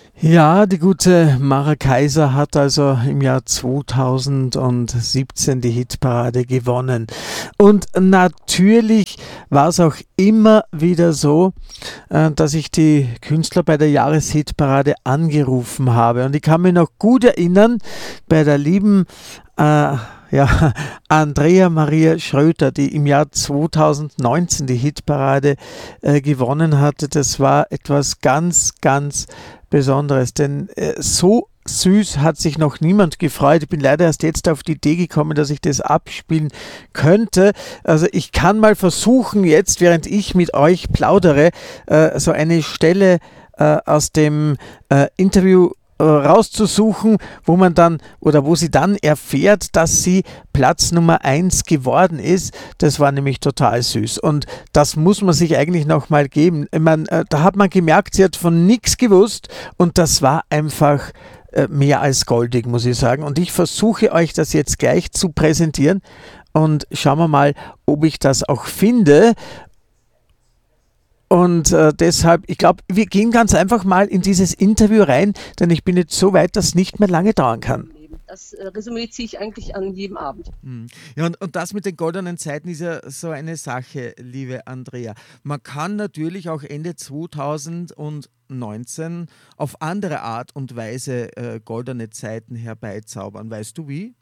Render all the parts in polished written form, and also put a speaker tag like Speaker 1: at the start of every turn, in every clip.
Speaker 1: Ja, die gute Mara Kaiser hat also im Jahr 2017 die Hitparade gewonnen. Und natürlich war es auch immer wieder so, dass ich die Künstler bei der Jahreshitparade angerufen habe. Und ich kann mich noch gut erinnern, bei der lieben ja, Andrea Maria Schröter, die im Jahr 2019 die Hitparade gewonnen hatte. Das war etwas ganz, ganz Besonderes, denn so süß hat sich noch niemand gefreut. Ich bin leider erst jetzt auf die Idee gekommen, dass ich das abspielen könnte. Also ich kann mal versuchen, jetzt, während ich mit euch plaudere, so eine Stelle aus dem Interview rauszusuchen, wo man dann oder wo sie dann erfährt, dass sie Platz Nummer 1 geworden ist. Das war nämlich total süß und das muss man sich eigentlich nochmal geben. Ich meine, da hat man gemerkt, sie hat von nichts gewusst und das war einfach mehr als goldig, muss ich sagen. Und ich versuche euch das jetzt gleich zu präsentieren und schauen wir mal, ob ich das auch finde. Und deshalb, ich glaube, wir gehen ganz einfach mal in dieses Interview rein, denn ich bin jetzt so weit, dass es nicht mehr lange dauern kann.
Speaker 2: Das Resümee ziehe ich eigentlich an jedem Abend.
Speaker 1: Ja, und das mit den goldenen Zeiten ist ja so eine Sache, liebe Andrea. Man kann natürlich auch Ende 2019 auf andere Art und Weise goldene Zeiten herbeizaubern. Weißt du wie?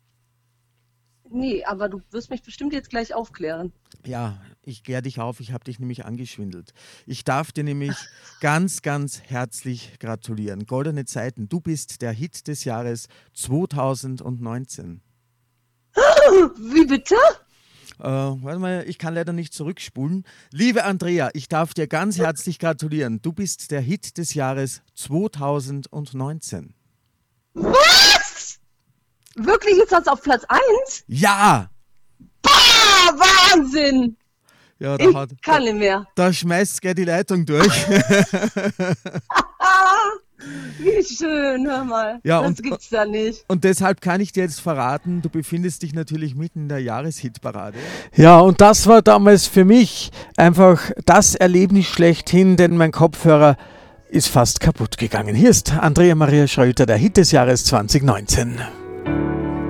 Speaker 2: Nee, aber du wirst mich bestimmt jetzt gleich aufklären.
Speaker 1: Ja, ich kläre dich auf, ich habe dich nämlich angeschwindelt. Ich darf dir nämlich ganz, ganz herzlich gratulieren. Goldene Zeiten, du bist der Hit des Jahres 2019.
Speaker 2: Wie bitte?
Speaker 1: Warte mal, ich kann leider nicht zurückspulen. Liebe Andrea, ich darf dir ganz herzlich gratulieren. Du bist der Hit des Jahres 2019.
Speaker 2: Was? Wirklich, ist das auf Platz 1?
Speaker 1: Ja!
Speaker 2: Ah, Wahnsinn!
Speaker 1: Ja,
Speaker 2: Ich kann nicht mehr.
Speaker 1: Da schmeißt gleich die Leitung durch.
Speaker 2: Wie schön, hör mal.
Speaker 1: Ja,
Speaker 2: das gibt's da nicht.
Speaker 1: Und deshalb kann ich dir jetzt verraten, du befindest dich natürlich mitten in der Jahreshitparade. Ja, und das war damals für mich einfach das Erlebnis schlechthin, denn mein Kopfhörer ist fast kaputt gegangen. Hier ist Andrea Maria Schröter, der Hit des Jahres 2019.